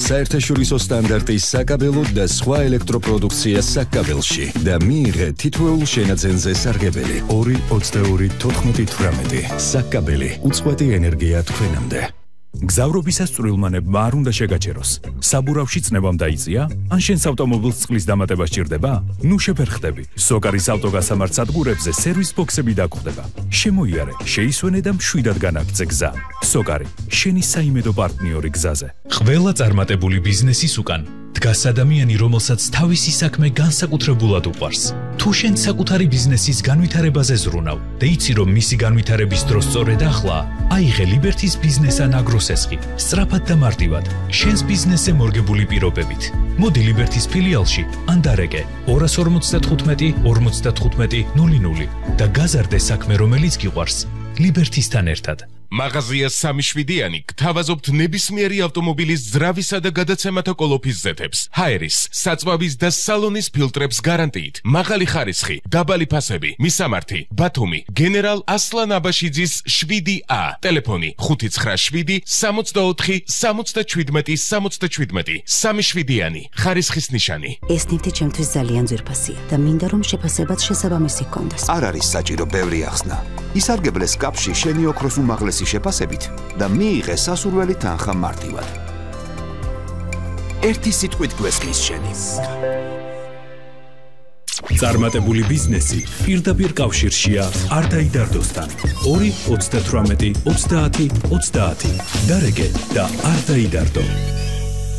საერთაშორისო სტანდარტის საკაბელო და სხვა ელექტროპროდუქცია საკაბელში და მიიღე თითოეულ შენაძენზე სარგებელი 2-22-14-18 საკაბელი უწყვეტი ენერგია თქვენამდე. გზავრობისას წვრილმანებმა არ უნდა შეგაჩეროს. საბურავში წნევამ დაიწია? ან შენს ავტომობილს წყლის დამატება სჭირდება? ნუ შეფერხდები. სოკარის ავტოგასამართ სადგურებზე სერვის ბოქსები დაგხვდება. შემოიარე, შეისვენე და მშვიდად განაგრძე გზა. სოკარი, შენი საიმედო პარტნიორი გზაზე. ყველა წარმატებული ბიზნესის უკან დგას ადამიანი, რომელსაც თავისი საქმე განსაკუთრებულად უყვარს. თუ შენ საკუთარი ბიზნესის განვითარებაზე ზრუნავ და იცი, რომ მისი განვითარების დრო სწორედ ახლაა, აიღე ლიბერთის ბიზნეს ან აგროსესხი, სწრაფად და მარტივად, შენს ბიზნესზე მორგებული პირობებით. მოდი ლიბერთის ფილიალში ან დარეკე 255 55 00 და გაზარდე საქმე, რომელიც გიყვარს, ლიბერთისთან ერთად. მაღაზია 3-7-იანი გთავაზობთ ნებისმიერი ავტომობილის ძრავისა და გადაცემათა კოლოფის ზეთებს, ჰაერის, საწვავის და სალონის ფილტრებს გარანტიით, მაღალი ხარისხი, დაბალი ფასები, მისამართი, ბათუმი, გენერალ ასლან აბაშიძის 7A, ტელეფონი 597 64 77 77, 3-7-იანი, ხარისხის ნიშანი. ეს ნივთი ჩემთვის ძალიან ძვირფასია და მინდა რომ შეფასებაც შესაბამისი ჰქონდეს. არ არის საჭირო ბევრი ახსნა. ისარგებლეს კაფში შენი ოქროს უმაღლესი შეფასებით და მიიღე სასურველი თანხა მარტივად. ერთი სიტყვით გვესმის შენი. წარმატებული ბიზნესი პირდაპირ კავშირშია არ დაიდარდოსთან. 2-28-30-30 დარეკე და არ დაიდარდო.